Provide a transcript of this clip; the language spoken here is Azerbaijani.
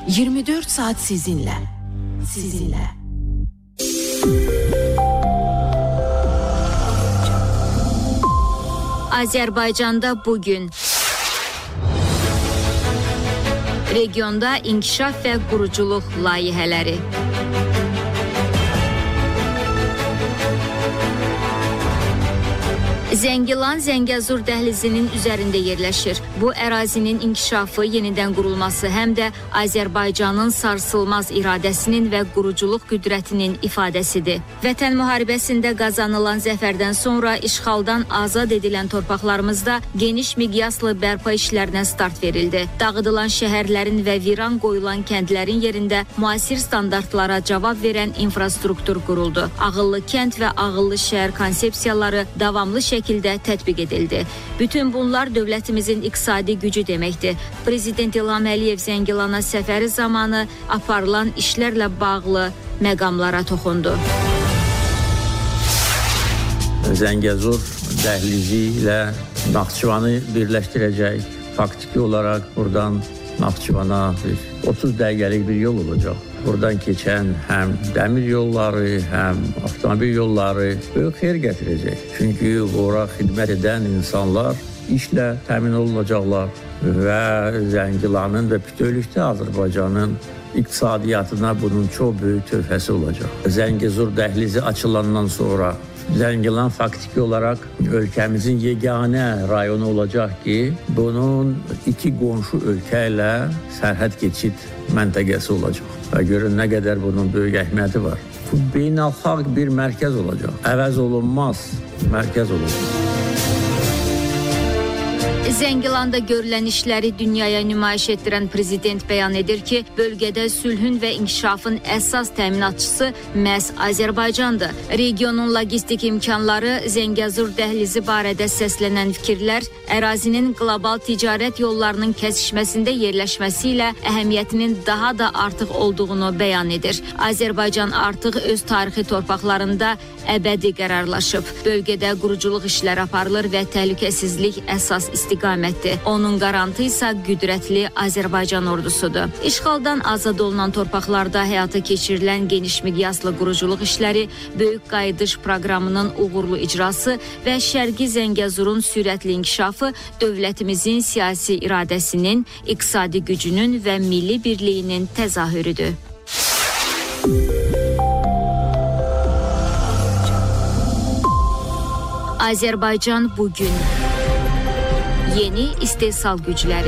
24 saat sizinle. Azərbaycanda bugün regionda inkişaf və quruculuq layihələri. Zəngilan Zəngəzur dəhlizinin üzərində yerləşir. Bu ərazinin inkişafı, yenidən qurulması həm də Azərbaycanın sarsılmaz iradəsinin və quruculuq qüdrətinin ifadəsidir. Vətən müharibəsində qazanılan zəfərdən sonra işğaldan azad edilən torpaqlarımızda geniş miqyaslı bərpa işlərinə start verildi. Dağıdılan şəhərlərin və viran qoyulan kəndlərin yerində müasir standartlara cavab verən infrastruktur quruldu. Ağıllı kənd və ağıllı şəhər konsepsiyaları davamlı şəkildə tətbiq edildi. Bütün bunlar dövlətimizin iqtisadi gücü deməkdir. Prezident İlham Əliyev Zəngilana səfəri zamanı aparılan işlərlə bağlı məqamlara toxundu. Zəngəzur dəhlizi ilə Naxçıvanı birləşdirəcək. Faktiki olaraq buradan Naxçıvana 30 dəqiqəlik bir yol olacaq. Buradan keçən həm dəmir yolları, həm avtomobil yolları böyük xeyir gətirəcək. Çünki ora xidmət edən insanlar işlə təmin olunacaqlar və Zəngilanın və bütövlükdə Azərbaycanın iqtisadiyyatına bunun çox böyük töhfəsi olacaq. Zəngəzur dəhlizi açılandan sonra Zəngilan faktiki olaraq ölkəmizin yeganə rayonu olacaq ki, bunun iki qonşu ölkə ilə sərhəd keçid məntəqəsi olacaq. Və görün nə qədər bunun böyük əhəmiyyəti var. Bu beynəlxalq bir mərkəz olacaq. Əvəz olunmaz mərkəz olacaq. Zəngilanda görülən işləri dünyaya nümayiş etdirən prezident bəyan edir ki, bölgədə sülhün və inkişafın əsas təminatçısı məhz Azərbaycandır. Regionun logistik imkanları, Zəngəzur dəhlizi barədə səslənən fikirlər, ərazinin qlobal ticarət yollarının kəsişməsində yerləşməsi ilə əhəmiyyətinin daha da artıq olduğunu bəyan edir. Azərbaycan artıq öz tarixi torpaqlarında əbədi qərarlaşıb. Bölgədə quruculuq işləri aparılır və təhlükəsizlik əsas istiqamətdir. Onun qarantı isə qüdrətli Azərbaycan ordusudur. İşğaldan azad olunan torpaqlarda həyata keçirilən geniş miqyaslı quruculuq işləri, böyük qayıdış proqramının uğurlu icrası və Şərqi Zəngəzurun sürətli inkişafı dövlətimizin siyasi iradəsinin, iqtisadi gücünün və milli birliyinin təzahürüdür. Azərbaycan bugün. Yeni istehsal gücləri.